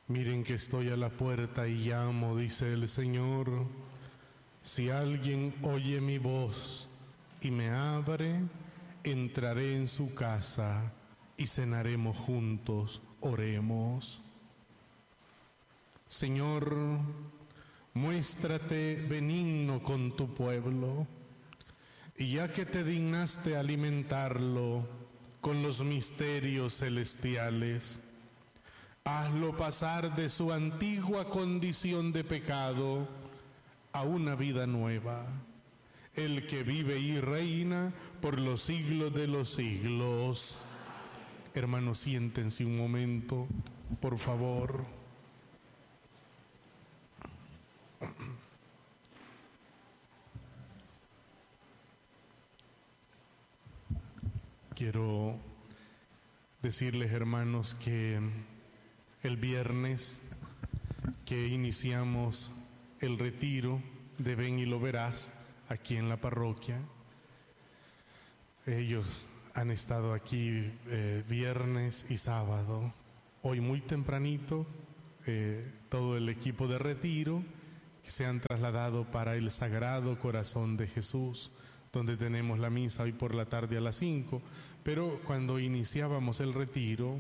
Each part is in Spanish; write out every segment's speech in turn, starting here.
Miren que estoy a la puerta y llamo, dice el Señor. Si alguien oye mi voz y me abre, entraré en su casa y cenaremos juntos, oremos. Señor, muéstrate benigno con tu pueblo, y ya que te dignaste alimentarlo con los misterios celestiales, hazlo pasar de su antigua condición de pecado a una vida nueva, el que vive y reina por los siglos de los siglos. Hermanos, siéntense un momento, por favor. Quiero decirles, hermanos, que el viernes que iniciamos el retiro de Ven y lo verás aquí en la parroquia, ellos han estado aquí viernes y sábado. Hoy muy tempranito, todo el equipo de retiro que se han trasladado para el Sagrado Corazón de Jesús, donde tenemos la misa hoy por la tarde a las 5, pero cuando iniciábamos el retiro,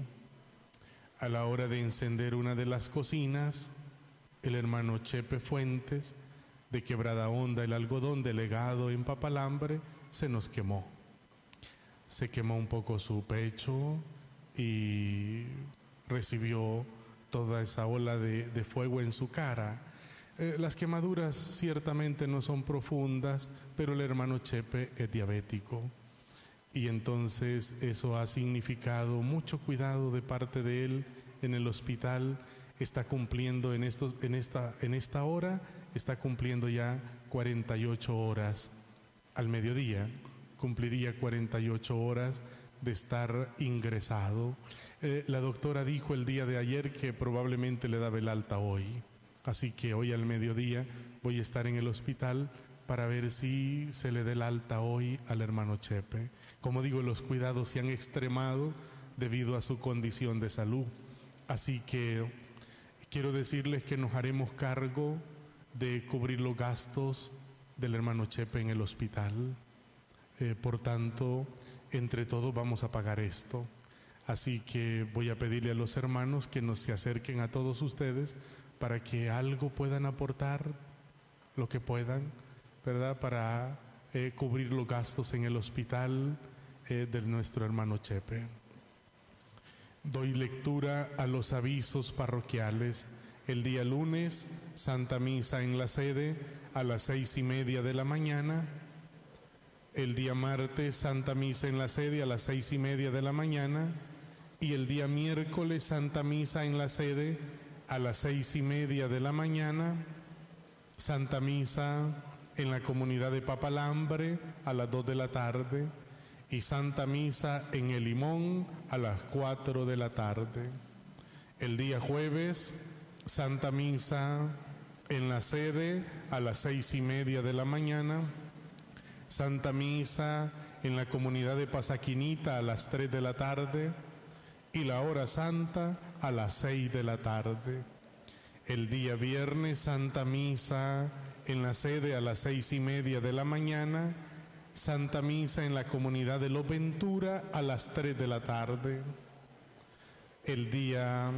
a la hora de encender una de las cocinas, el hermano Chepe Fuentes, de Quebrada Honda, el algodón delegado en Papalambre, se nos quemó. Se quemó un poco su pecho y recibió toda esa ola de fuego en su cara. Las quemaduras ciertamente no son profundas, pero el hermano Chepe es diabético. Y entonces eso ha significado mucho cuidado de parte de él en el hospital. Está cumpliendo en esta hora, está cumpliendo ya 48 horas. Al mediodía cumpliría 48 horas de estar ingresado. La doctora dijo el día de ayer que probablemente le daba el alta hoy. Así que hoy al mediodía voy a estar en el hospital para ver si se le da el alta hoy al hermano Chepe. Como digo, los cuidados se han extremado debido a su condición de salud. Así que quiero decirles que nos haremos cargo de cubrir los gastos del hermano Chepe en el hospital. Por tanto, entre todos vamos a pagar esto. Así que voy a pedirle a los hermanos que nos se acerquen a todos ustedes para que algo puedan aportar, lo que puedan, ¿verdad? Para cubrir los gastos en el hospital de nuestro hermano Chepe. Doy lectura a los avisos parroquiales. El día lunes, Santa Misa en la sede a las 6:30 de la mañana. El día martes, Santa Misa en la sede a las 6:30 de la mañana. Y el día miércoles, Santa Misa en la sede a las 6:30 de la mañana. Santa Misa en la comunidad de Papalambre a las 2 de la tarde. Y Santa Misa en El Limón a las 4 de la tarde. El día jueves, Santa Misa en la sede a las 6:30 de la mañana. Santa Misa en la comunidad de Pasaquinita a las 3 de la tarde. Y la hora santa a las 6 de la tarde. El día viernes, Santa Misa en la sede a las 6:30 de la mañana. Santa Misa en la comunidad de Los Ventura a las 3 de la tarde. El día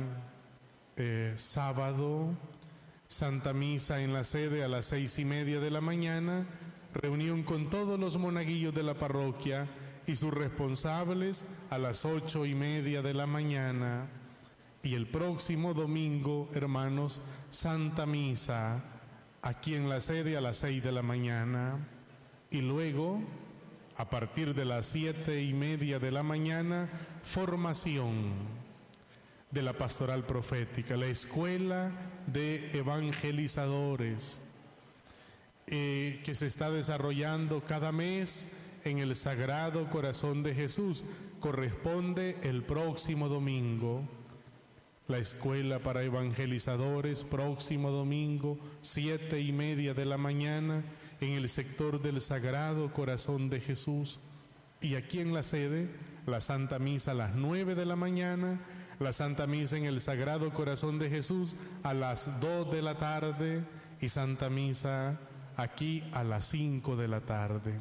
sábado, Santa Misa en la sede a las 6:30 de la mañana. Reunión con todos los monaguillos de la parroquia y sus responsables a las 8:30 de la mañana. Y el próximo domingo, hermanos, Santa Misa aquí en la sede a las 6 de la mañana. Y luego, a partir de las 7:30 de la mañana, formación de la pastoral profética, la escuela de evangelizadores que se está desarrollando cada mes en el Sagrado Corazón de Jesús. Corresponde el próximo domingo. La escuela para evangelizadores, próximo domingo, 7:30 de la mañana, en el sector del Sagrado Corazón de Jesús. Y aquí en la sede, la Santa Misa a las 9 de la mañana, La Santa Misa en el Sagrado Corazón de Jesús a las 2 de la tarde y Santa Misa aquí a las 5 de la tarde.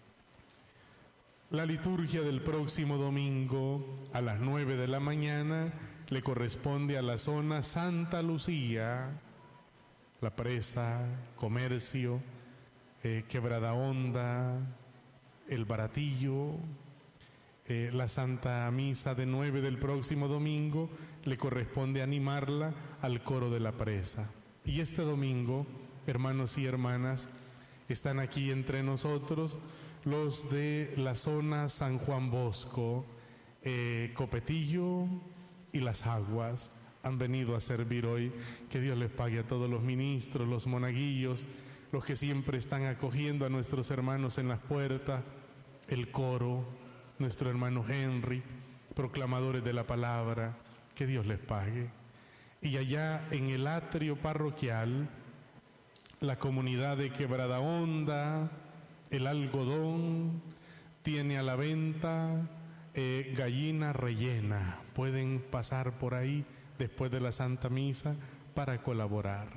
La liturgia del próximo domingo a las 9 de la mañana le corresponde a la zona Santa Lucía, La Presa, Comercio, Quebrada Honda, El Baratillo. La Santa Misa de 9 del próximo domingo le corresponde animarla al coro de La Presa. Y este domingo, hermanos y hermanas, están aquí entre nosotros los de la zona San Juan Bosco, Copetillo y Las Aguas. Han venido a servir hoy. Que Dios les pague a todos los ministros, los monaguillos, los que siempre están acogiendo a nuestros hermanos en las puertas, el coro, nuestro hermano Henry, proclamadores de la palabra. Que Dios les pague. Y allá en el atrio parroquial, la comunidad de Quebrada Honda, El Algodón, tiene a la venta gallina rellena. Pueden pasar por ahí después de la Santa Misa para colaborar.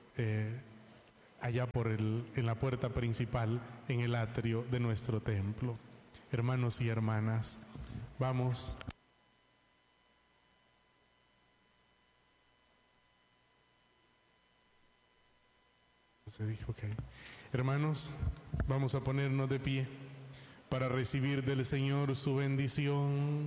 Allá en la puerta principal, en el atrio de nuestro templo. Hermanos y hermanas, vamos. Se dijo, ok. Hermanos, vamos a ponernos de pie para recibir del Señor su bendición.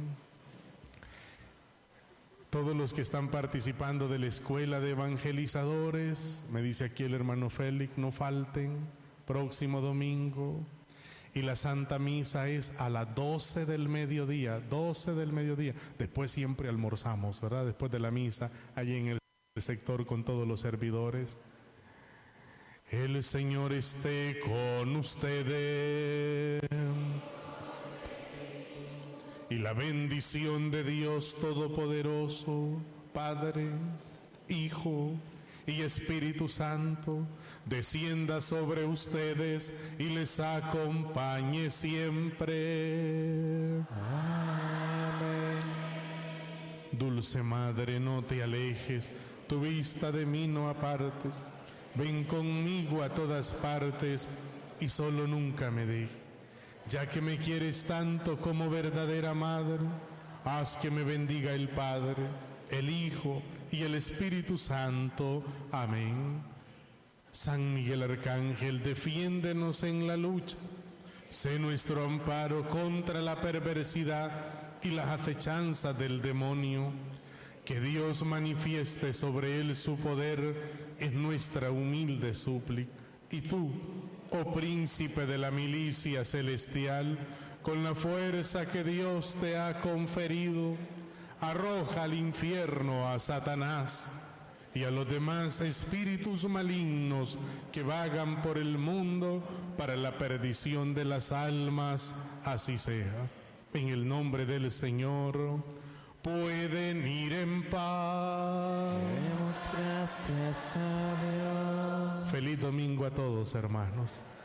Todos los que están participando de la escuela de evangelizadores, me dice aquí el hermano Félix, no falten, próximo domingo. Y la Santa Misa es a las 12 del mediodía, 12 del mediodía. Después siempre almorzamos, ¿verdad? Después de la misa, allí en el sector con todos los servidores. El Señor esté con ustedes. Y la bendición de Dios Todopoderoso, Padre, Hijo y Espíritu Santo, descienda sobre ustedes y les acompañe siempre. Amén. Dulce Madre, no te alejes, tu vista de mí no apartes. Ven conmigo a todas partes y solo nunca me dejes. Ya que me quieres tanto como verdadera madre, haz que me bendiga el Padre, el Hijo y el Espíritu Santo. Amén. San Miguel Arcángel, defiéndenos en la lucha. Sé nuestro amparo contra la perversidad y las acechanzas del demonio. Que Dios manifieste sobre él su poder es nuestra humilde súplica. Y tú, oh príncipe de la milicia celestial, con la fuerza que Dios te ha conferido, arroja al infierno a Satanás y a los demás espíritus malignos que vagan por el mundo para la perdición de las almas. Así sea. En el nombre del Señor, pueden ir en paz. Demos gracias a Dios. Feliz domingo a todos, hermanos.